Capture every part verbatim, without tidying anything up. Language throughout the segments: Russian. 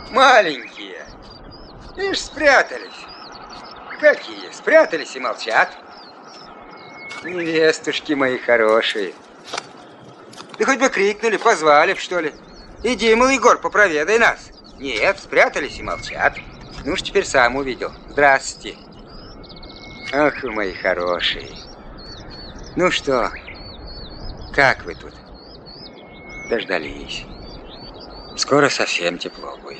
Маленькие. Видишь, спрятались. Какие? Спрятались и молчат. Невестушки мои хорошие. Да хоть бы крикнули, позвали б, что ли. Иди, мол, Егор, попроведай нас. Нет, спрятались и молчат. Ну уж теперь сам увидел. Здравствуйте. Ах, вы мои хорошие. Ну что, как вы тут? Дождались. Скоро совсем тепло будет.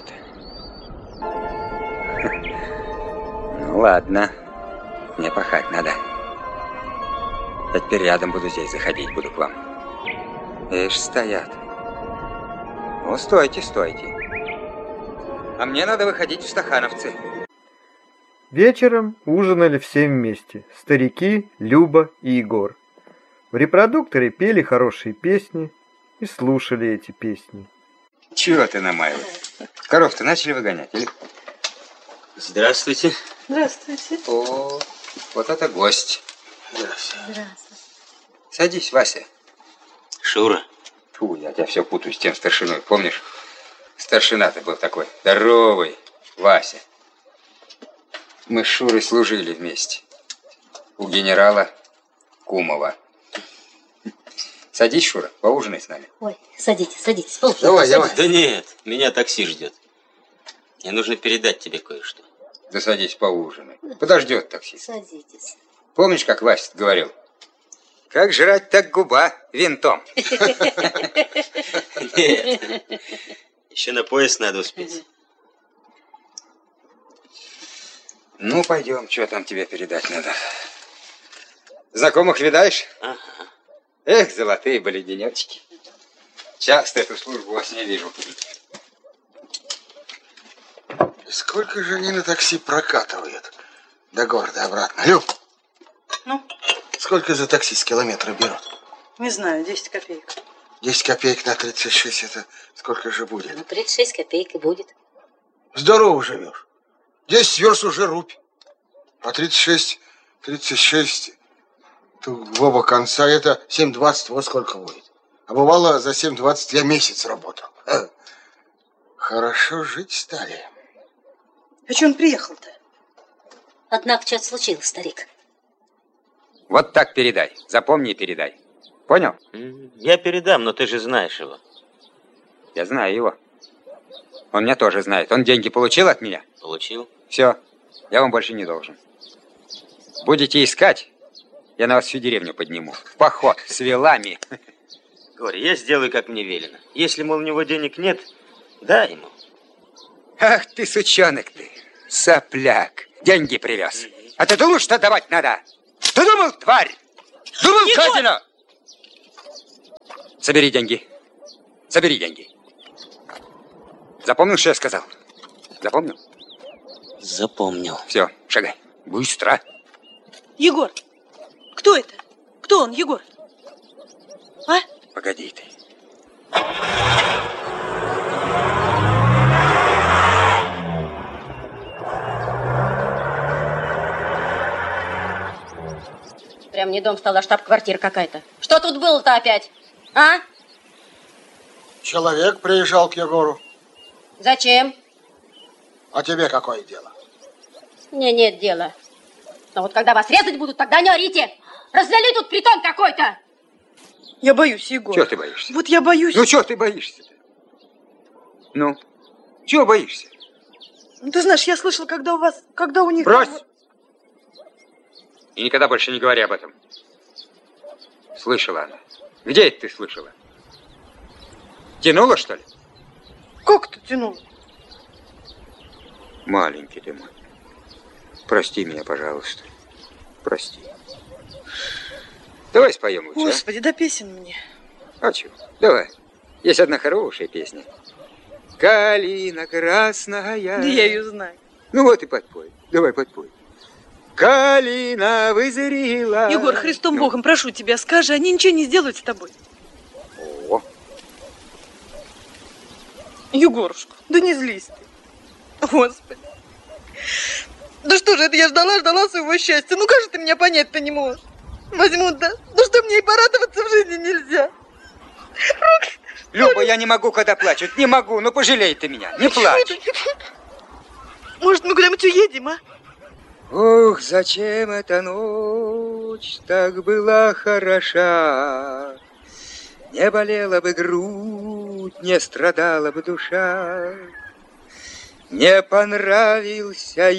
Ну ладно, мне пахать надо. Я теперь рядом буду здесь заходить, буду к вам. Ишь, стоят. Ну, стойте, стойте. А мне надо выходить в стахановцы. Вечером ужинали все вместе. Старики, Люба и Егор. В репродукторе пели хорошие песни и слушали эти песни. Чего ты намаиваешь? Коров-то начали выгонять, или? Здравствуйте. Здравствуйте. О, вот это гость. Здравствуйте. Здравствуйте. Садись, Вася. Шура. Фу, я тебя все путаю с тем старшиной, помнишь? Старшина-то был такой, здоровый, Вася. Мы с Шурой служили вместе. У генерала Кумова. Садись, Шура, поужинай с нами. Ой, садитесь, садитесь. Полки, Давай, садитесь. давай. Да нет, меня такси ждет. Мне нужно передать тебе кое-что. Да садись, поужинай. Подождет такси. Садитесь. Помнишь, как Вася говорил? Как жрать, так губа винтом. Нет. Еще на поезд надо успеть. Ну, пойдем, что там тебе передать надо. Знакомых видаешь? Ага. Эх, золотые были денечки. Часто эту службу во сне вижу. Сколько же они на такси прокатывают до города обратно? Люб, Ну? сколько за такси с километра берут? Не знаю, десять копеек. десять копеек на тридцать шесть, это сколько же будет? Ну, тридцать шесть копеек и будет. Здорово живешь. десять верст уже рубь. А тридцать шесть, тридцать шесть, то в оба конца это семь двадцать, вот сколько будет. А бывало, за семь двадцать я месяц работал. Ха. Хорошо жить стали. А че он приехал-то? Однако что-то случилось, старик. Вот так передай. Запомни и передай. Понял? Я передам, но ты же знаешь его. Я знаю его. Он меня тоже знает. Он деньги получил от меня? Получил. Все. Я вам больше не должен. Будете искать, я на вас всю деревню подниму. В поход с вилами. Говори, я сделаю, как мне велено. Если, мол, у него денег нет, дай ему. Ах ты, сучонок ты, сопляк. Деньги привез. А ты думал, что давать надо? Ты думал, тварь? Думал, козина? Собери деньги. Собери деньги. Запомнил, что я сказал? Запомнил? Запомнил. Все, шагай. Быстро. Егор, кто это? Кто он, Егор? А? Погоди ты. Прям не дом стал, а штаб-квартира какая-то. Что тут было-то опять? А? Человек приезжал к Егору. Зачем? А тебе какое дело? Мне нет дела. Но вот когда вас резать будут, тогда не орите. Развели тут притон какой-то. Я боюсь, Егор. Чего ты боишься? Вот я боюсь. Ну, чего ты боишься-то? Ну, чего боишься? Ну, ты знаешь, я слышала, когда у вас, когда у них... Брось! И никогда больше не говори об этом. Слышала она. Где это ты слышала? Тянула, что ли? Как ты тянул? Маленький ты мой. Прости меня, пожалуйста. Прости. Давай споем лучше, Господи, да песен мне. а? А чего? Давай. Есть одна хорошая песня. Калина красная. Да я ее знаю. Ну вот и подпой. Давай подпой. Калина вызрела. Егор, Христом Ну. Богом, прошу тебя, скажи, они ничего не сделают с тобой. О, Егорушка, да не злись ты. Господи. Да что же это, я ждала, ждала своего счастья. Ну как же ты меня понять-то не можешь? Возьмут, да? Ну что, мне и порадоваться в жизни нельзя? Руки, Люба, я не могу, когда плачут. Не могу, ну пожалей ты меня. Не плачь. Может, мы куда-нибудь уедем, а? Ох, зачем эта ночь так была хороша? Не болела бы грудь, не страдала бы душа. Не понравился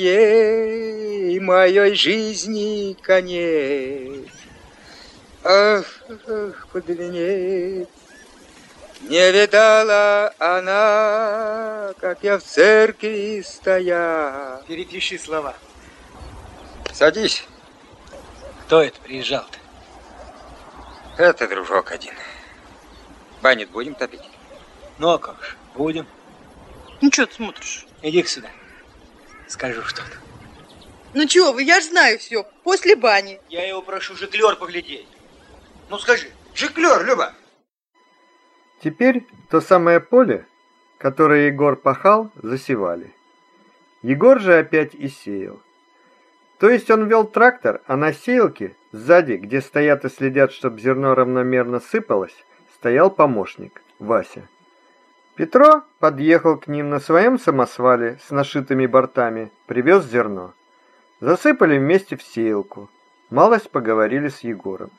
ей моей жизни конец. Ах, ах, под венец. Не видала она, как я в церкви стоял. Перепиши слова. Садись. Кто это приезжал-то? Это дружок один. Баню будем топить? Ну, а как же, будем. Ну, что ты смотришь? Иди-ка сюда. Скажу что-то. Ну, чего вы, я ж знаю все. После бани. Я его прошу жиклер поглядеть. Ну, скажи. Жиклер, Люба. Теперь то самое поле, которое Егор пахал, засевали. Егор же опять и сеял. То есть он вел трактор, а на сеялке, сзади, где стоят и следят, чтобы зерно равномерно сыпалось, стоял помощник, Вася. Петро подъехал к ним на своем самосвале с нашитыми бортами, привез зерно. Засыпали вместе в сеялку. Малость поговорили с Егором.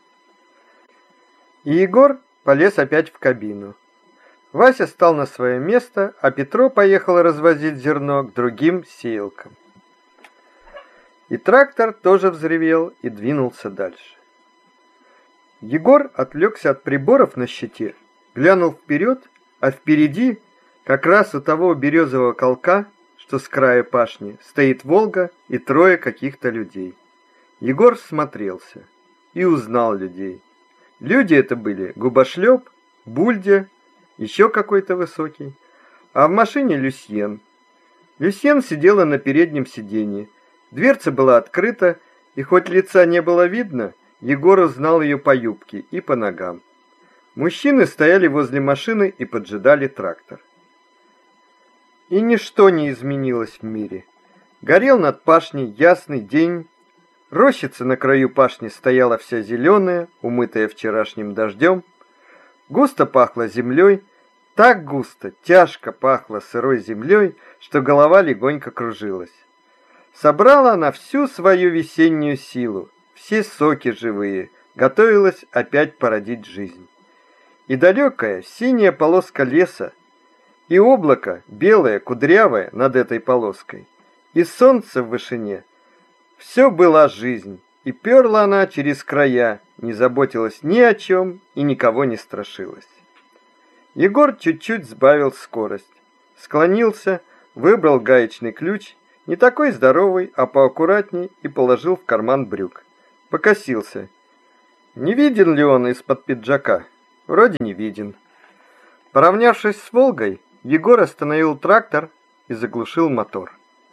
И Егор полез опять в кабину. Вася стал на свое место, а Петро поехал развозить зерно к другим сеялкам. И трактор тоже взревел и двинулся дальше. Егор отвлекся от приборов на щите, глянул вперед, а впереди, как раз у того березового колка, что с края пашни, стоит Волга и трое каких-то людей. Егор всмотрелся и узнал людей. Люди это были Губошлеп, Бульдя, еще какой-то высокий, а в машине Люсьен. Люсьен сидела на переднем сиденье. Дверца была открыта, и хоть лица не было видно, Егор узнал ее по юбке и по ногам. Мужчины стояли возле машины и поджидали трактор. И ничто не изменилось в мире. Горел над пашней ясный день. Рощица на краю пашни стояла вся зеленая, умытая вчерашним дождем. Густо пахло землей, так густо, тяжко пахло сырой землей, что голова легонько кружилась. Собрала она всю свою весеннюю силу, все соки живые, готовилась опять породить жизнь. И далекая синяя полоска леса, и облако белое, кудрявое над этой полоской, и солнце в вышине. Все была жизнь, и перла она через края, не заботилась ни о чем и никого не страшилась. Егор чуть-чуть сбавил скорость, склонился, выбрал гаечный ключ, не такой здоровый, а поаккуратней, и положил в карман брюк. Покосился. Не виден ли он из-под пиджака? Вроде не виден. Поравнявшись с Волгой, Егор остановил трактор и заглушил мотор.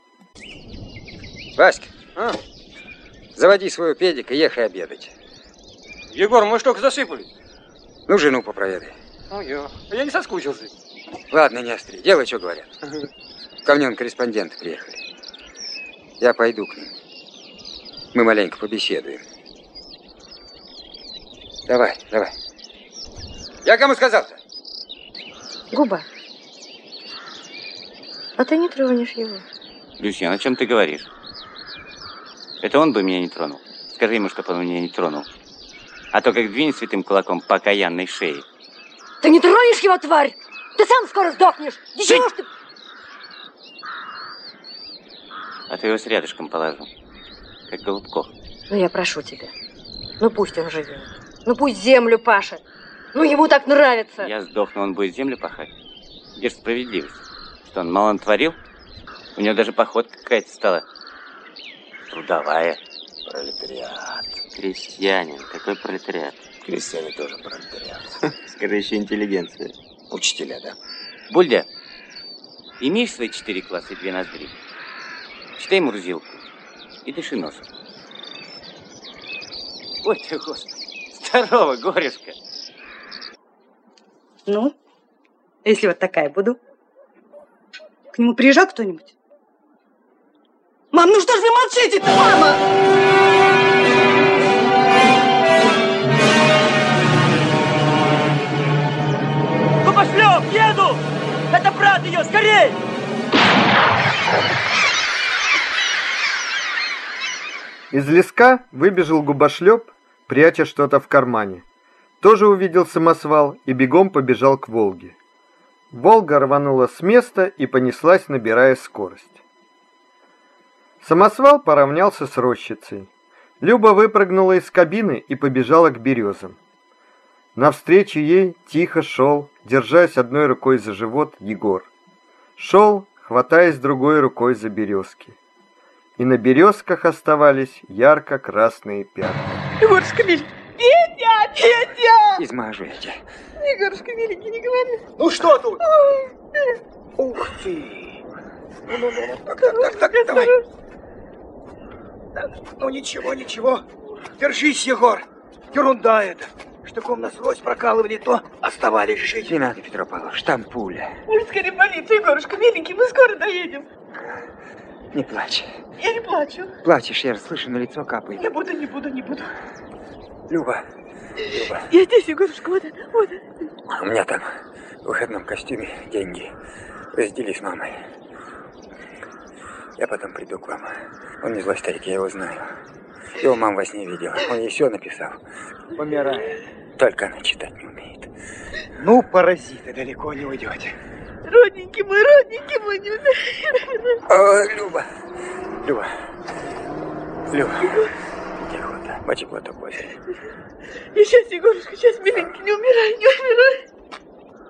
Васька, а? Заводи свою педик и ехай обедать. Егор, мы ж только засыпали. Ну, жену попроведай. Ну, я. Я не соскучился. Ладно, не остри, делай, что говорят. Ко мне он корреспонденты приехали. Я пойду к ним. Мы маленько побеседуем. Давай, давай. Я кому сказал-то? Губа, а ты не тронешь его? Люсьен, о чем ты говоришь? Это он бы меня не тронул. Скажи ему, чтобы он меня не тронул. А то как двинет святым кулаком по окаянной шее. Ты не тронешь его, тварь! Ты сам скоро сдохнешь! Ничего ж ты... А ты его с рядышком положу. Как Голубков. Ну, я прошу тебя. Ну, пусть он живет. Ну, пусть землю пашет. Ну, ему так нравится. Я сдохну, он будет землю пахать. Где ж справедливость? Что, он мало натворил? У него даже походка какая-то стала. Трудовая. Пролетариат. Крестьянин. Какой пролетариат? Крестьяне тоже пролетариат. Скажи, еще интеллигенция. Учителя, да. Бульдя, имеешь свои четыре класса и две ноздри? Читай Мурзилку и дыши носом. Ой ты, Господи. Здорово, горюшка. Ну, если вот такая буду. К нему приезжал кто-нибудь? Мам, ну что ж вы молчите-то, мама? Губошлеп! Губошлёп, еду! Это брат ее, скорей! Из леска выбежал губошлеп, пряча что-то в кармане. Тоже увидел самосвал и бегом побежал к Волге. Волга рванула с места и понеслась, набирая скорость. Самосвал поравнялся с рощицей. Люба выпрыгнула из кабины и побежала к березам. Навстречу ей тихо шел, держась одной рукой за живот, Егор. Шел, хватаясь другой рукой за березки. И на березках оставались ярко-красные пятна. Егорушка, миленький. Петя, Петя! Измажу я тебя. Егорушка, миленький, не говори. Ну что тут? Ух ты! Ну-ну-ну, так, так, так, так, давай. Ну ничего, ничего. Держись, Егор. Ерунда это. Штыком насквозь прокалывали, то оставались жить. Не надо, Петро Павлович, там пуля. Ой, скорее полицию, Егорушка, миленький, мы скоро доедем. Не плачь. Я не плачу. Плачешь, я слышу, на лицо капает. Не буду, не буду, не буду. Люба, Люба. Я здесь, Егорушка, вот это, вот это. У меня там в выходном костюме деньги. Раздели с мамой. Я потом приду к вам. Он не злой старик, я его знаю. Его мама во сне видела. Он ей все написал. Помирает. Только она читать не умеет. Ну, паразиты, далеко не уйдете. Родненький мой, родненький мой, не умеет. О, Люба. Люба. Люба. Тихо, да. Мочи платок возьми. И сейчас, Егорушка, сейчас, миленький, не умирай, не умирай.